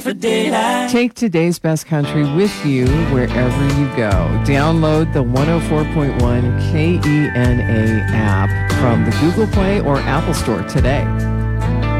Take today's best country with you wherever you go. Download the 104.1 KENA app from the Google Play or Apple Store today.